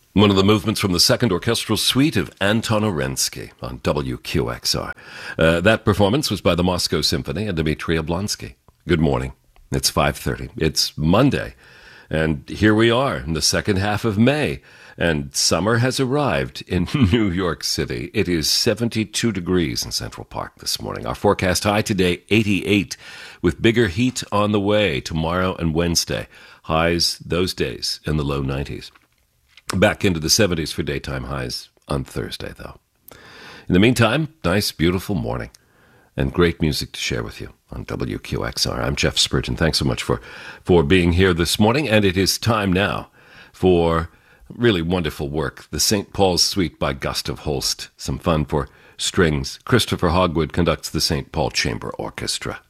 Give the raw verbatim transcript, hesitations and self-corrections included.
One of the movements from the Second Orchestral Suite of Anton Orensky on W Q X R. Uh, that performance was by the Moscow Symphony and Dmitri Oblonsky. Good morning. It's five thirty. It's Monday, and here we are in the second half of May, and summer has arrived in New York City. It is seventy-two degrees in Central Park this morning. Our forecast high today, eighty-eight, with bigger heat on the way tomorrow and Wednesday. Highs those days in the low nineties. Back into the seventies for daytime highs on Thursday, though. In the meantime, nice, beautiful morning and great music to share with you on W Q X R. I'm Jeff Spurgeon. Thanks so much for, for being here this morning, and it is time now for really wonderful work. The Saint Paul's Suite by Gustav Holst. Some fun for strings. Christopher Hogwood conducts the Saint Paul Chamber Orchestra.